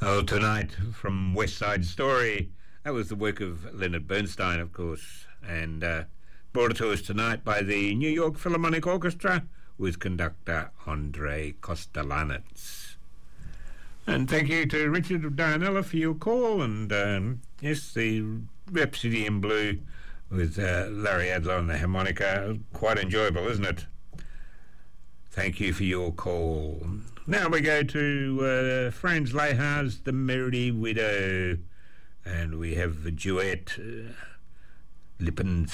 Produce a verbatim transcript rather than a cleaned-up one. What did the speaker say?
Oh, Tonight from West Side Story. That was the work of Leonard Bernstein, of course, and uh, brought it to us tonight by the New York Philharmonic Orchestra with conductor Andre Kostelanetz. And thank you to Richard of Dianella for your call, and um, yes, the Rhapsody in Blue with uh, Larry Adler on the harmonica. Quite enjoyable, isn't it? Thank you for your call. Now we go to uh, Franz Lehár's The Merry Widow, and we have the duet, uh, Lippen